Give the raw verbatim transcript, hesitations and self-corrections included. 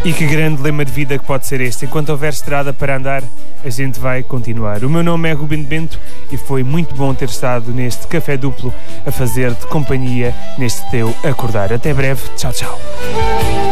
E que grande lema de vida que pode ser este. Enquanto houver estrada para andar, a gente vai continuar. O meu nome é Ruben Bento e foi muito bom ter estado neste Café Duplo a fazer-te companhia neste teu acordar. Até breve. Tchau, tchau.